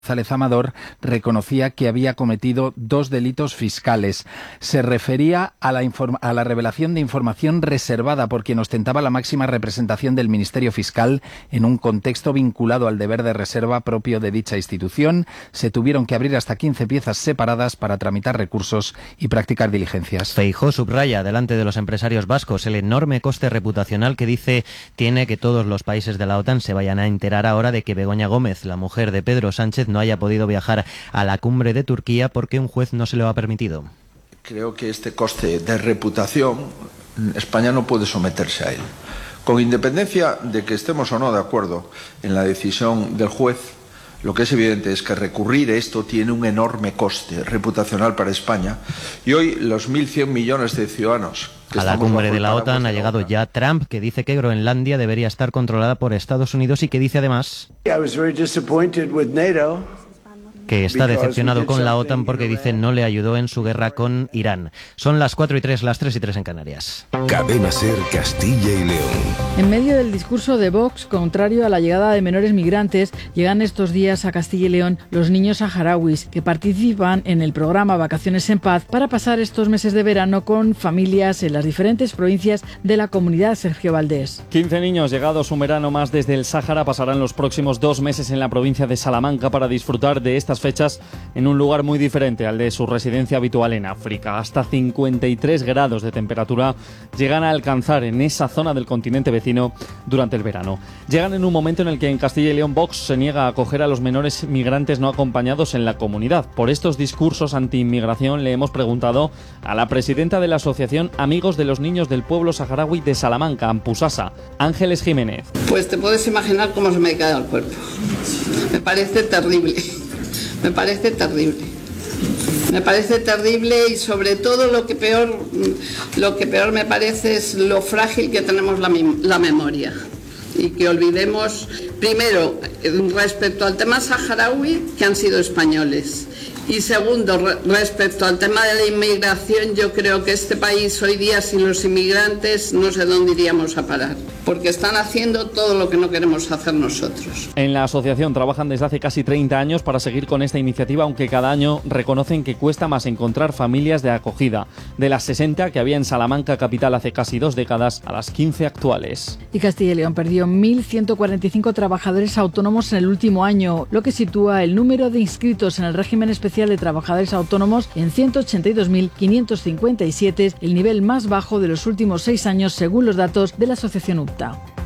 González Amador reconocía que había cometido 2 delitos fiscales. Se refería a la revelación de información reservada por quien ostentaba la máxima representación del Ministerio Fiscal en un contexto vinculado al deber de reserva propio de dicha institución. Se tuvieron que abrir hasta 15 piezas separadas para tramitar recursos y practicar diligencias. Feijóo subraya delante de los empresarios vascos el enorme coste reputacional que dice tiene que todos los países de la OTAN se vayan a enterar ahora de que Begoña Gómez, la mujer de Pedro Sánchez, no haya podido viajar a la cumbre de Turquía porque un juez no se lo ha permitido. Creo que este coste de reputación, España no puede someterse a él. Con independencia de que estemos o no de acuerdo en la decisión del juez, lo que es evidente es que recurrir esto tiene un enorme coste reputacional para España. Y hoy los 1.100 millones de ciudadanos... A la cumbre de la OTAN ha llegado ya Trump, que dice que Groenlandia debería estar controlada por Estados Unidos y que dice además que está decepcionado con la OTAN porque dice no le ayudó en su guerra con Irán. Son las 4:03, las 3:03 en Canarias. Cadena SER Castilla y León. En medio del discurso de Vox, contrario a la llegada de menores migrantes, llegan estos días a Castilla y León los niños saharauis que participan en el programa Vacaciones en Paz para pasar estos meses de verano con familias en las diferentes provincias de la comunidad. Sergio Valdés. 15 niños llegados un verano más desde el Sáhara pasarán los próximos 2 meses en la provincia de Salamanca para disfrutar de estas fechas en un lugar muy diferente al de su residencia habitual en África. Hasta 53 grados de temperatura llegan a alcanzar en esa zona del continente vecino durante el verano. Llegan en un momento en el que en Castilla y León Vox se niega a acoger a los menores migrantes no acompañados en la comunidad. Por estos discursos anti-inmigración le hemos preguntado a la presidenta de la asociación Amigos de los Niños del Pueblo Saharaui de Salamanca, Ampusasa, Ángeles Jiménez. Pues te puedes imaginar cómo se me cae el cuerpo. Me parece terrible. Me parece terrible. Me parece terrible y sobre todo lo que peor me parece es lo frágil que tenemos la memoria y que olvidemos, primero, respecto al tema saharaui, que han sido españoles. Y segundo, respecto al tema de la inmigración, yo creo que este país hoy día sin los inmigrantes no sé dónde iríamos a parar, porque están haciendo todo lo que no queremos hacer nosotros. En la asociación trabajan desde hace casi 30 años para seguir con esta iniciativa, aunque cada año reconocen que cuesta más encontrar familias de acogida. De las 60 que había en Salamanca capital hace casi 2 décadas a las 15 actuales. Y Castilla y León perdió 1.145 trabajadores autónomos en el último año, lo que sitúa el número de inscritos en el régimen especial de trabajadores autónomos en 182.557, el nivel más bajo de los últimos 6 años según los datos de la asociación UPTA.